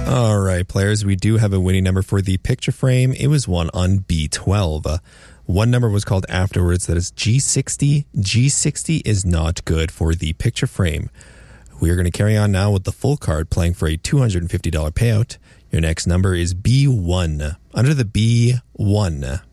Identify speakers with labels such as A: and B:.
A: All right, players, we do have a winning number for the picture frame. It was one on B12. One number was called afterwards, that is G60. G60 is not good for the picture frame. We are going to carry on now with the full card, playing for a $250 payout. Your next number is B1. Under the B1.